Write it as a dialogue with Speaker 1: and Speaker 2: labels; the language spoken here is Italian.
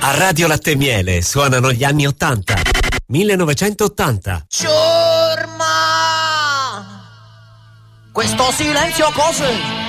Speaker 1: A Radio Latte e Miele suonano gli anni 80. 1980.
Speaker 2: Ciurma! Questo silenzio cos'è?